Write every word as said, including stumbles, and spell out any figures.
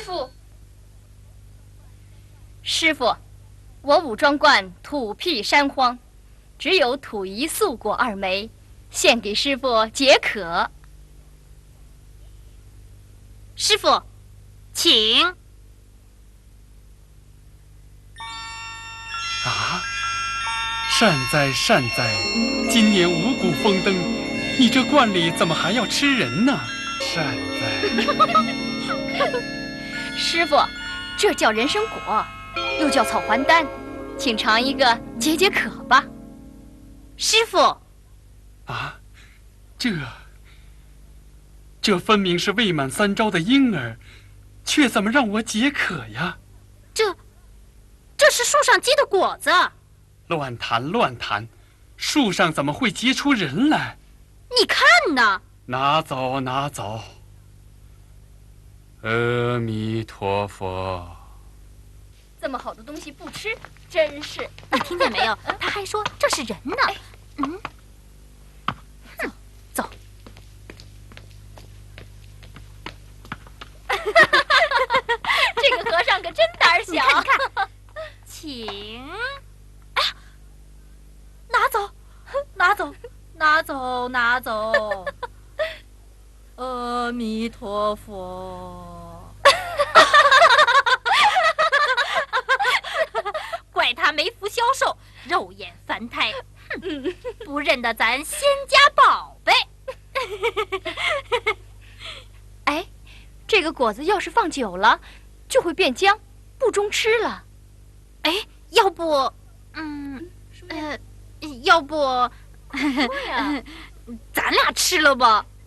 傅，师傅，我武装观土僻山荒，只有土宜素果二枚，献给师傅解渴。 师傅，请。 啊！善哉善哉，今年五谷丰登，你这罐里怎么还要吃人呢？善哉。 师傅，这叫人参果，又叫草还丹，请尝一个解解渴吧。 师傅， 啊，这这分明是未满三朝的婴儿，却怎么让我解渴呀？ 这这是树上结的果子。 乱谈乱谈，树上怎么会结出人来？ 你看呢？ 拿走拿走。阿弥陀佛。 这么好的东西不吃，真是…… 你听见没有？他还说这是人呢。嗯，哼，走。 这个和尚可真胆小。 你看，你看，请。哎呀，拿走，拿走，拿走，拿走。阿弥陀佛。怪他没福消受，肉眼凡胎，哼，不认得咱仙家宝贝。 哎，这个果子要是放久了，就会变僵，不中吃了。 哎，要不，嗯，呃，要不， 说呀， 咱俩吃了吧？